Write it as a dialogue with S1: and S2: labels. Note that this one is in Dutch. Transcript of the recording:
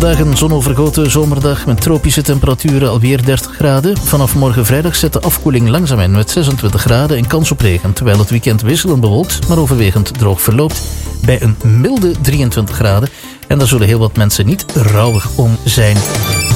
S1: Vandaag een zonovergoten zomerdag met tropische temperaturen, alweer 30 graden. Vanaf morgen vrijdag zet de afkoeling langzaam in met 26 graden en kans op regen. Terwijl het weekend wisselend bewolkt, maar overwegend droog verloopt bij een milde 23 graden. En daar zullen heel wat mensen niet rouwig om zijn.